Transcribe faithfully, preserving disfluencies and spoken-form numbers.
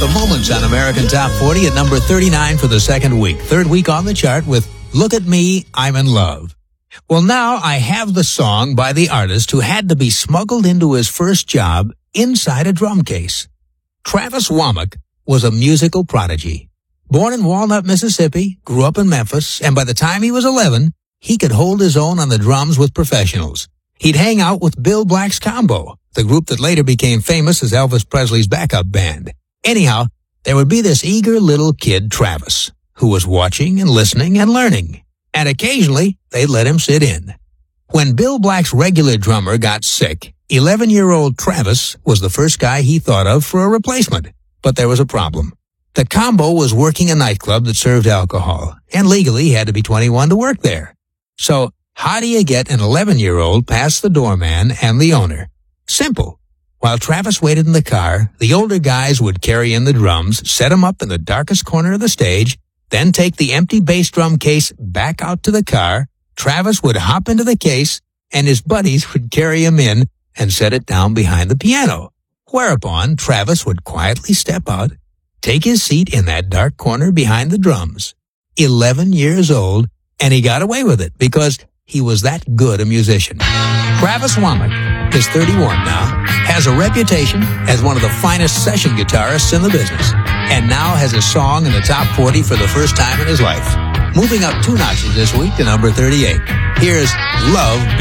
the Moments on American Top forty at number thirty-nine for the second week. Third week on the chart with Look at Me, I'm in Love. Well, now I have the song by the artist who had to be smuggled into his first job inside a drum case. Travis Womack was a musical prodigy. Born in Walnut, Mississippi, grew up in Memphis, and by the time he was eleven, he could hold his own on the drums with professionals. He'd hang out with Bill Black's Combo, the group that later became famous as Elvis Presley's backup band. Anyhow, there would be this eager little kid, Travis, who was watching and listening and learning. And occasionally, they'd let him sit in. When Bill Black's regular drummer got sick, eleven-year-old Travis was the first guy he thought of for a replacement. But there was a problem. The Combo was working a nightclub that served alcohol, and legally he had to be twenty-one to work there. So, how do you get an eleven-year-old past the doorman and the owner? Simple. While Travis waited in the car, the older guys would carry in the drums, set them up in the darkest corner of the stage, then take the empty bass drum case back out to the car. Travis would hop into the case, and his buddies would carry him in and set it down behind the piano. Whereupon, Travis would quietly step out, take his seat in that dark corner behind the drums. Eleven years old, and he got away with it because he was that good a musician. Travis Womack is thirty-one now, has a reputation as one of the finest session guitarists in the business, and now has a song in the top forty for the first time in his life. Moving up two notches this week to number thirty-eight. Here's Love